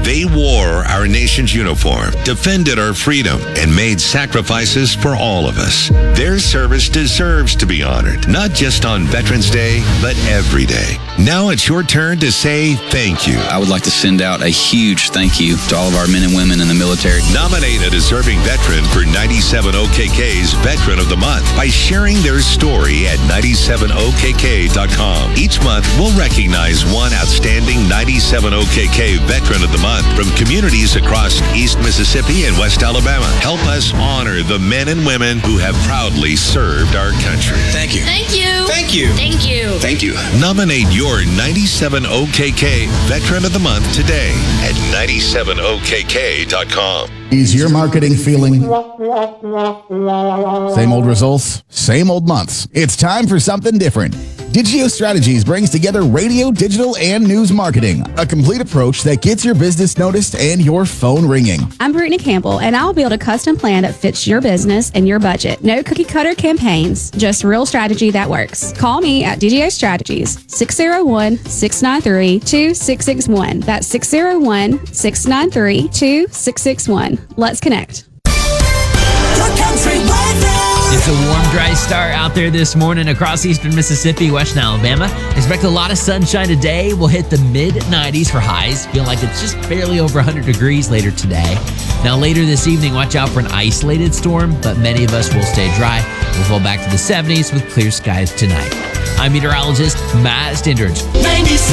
They wore our nation's uniform, defended our freedom, and made sacrifices for all of us. Their service deserves to be honored, not just on Veterans Day, but every day. Now it's your turn to say thank you. I would like to send out a huge thank you to all of our men and women in the military. Nominate a deserving veteran for 97 OKK's Veteran of the Month by sharing their story at 97okk.com. Each month, we'll recognize one outstanding 97 OKK Veteran of the Month from communities across East Mississippi and West Alabama. Help us honor the men and women who have proudly served our country. Thank you. Thank you. Thank you. Thank you. Thank you. Nominate your 97 OKK Veteran of the Month today at 97okk.com. Is your marketing feeling same old results, same old months? It's time for something different. Digio Strategies brings together radio, digital, and news marketing, a complete approach that gets your business noticed and your phone ringing. I'm Brittany Campbell, and I'll build a custom plan that fits your business and your budget. No cookie-cutter campaigns, just real strategy that works. Call me at DGO Strategies, 601-693-2661. That's 601-693-2661. Let's connect. It's a warm, dry start out there this morning across eastern Mississippi, western Alabama. Expect a lot of sunshine today. We'll hit the mid-90s for highs. Feel like it's just barely over 100 degrees later today. Now, later this evening, watch out for an isolated storm, but many of us will stay dry. We'll fall back to the 70s with clear skies tonight. I'm meteorologist Matt Stindridge. 97.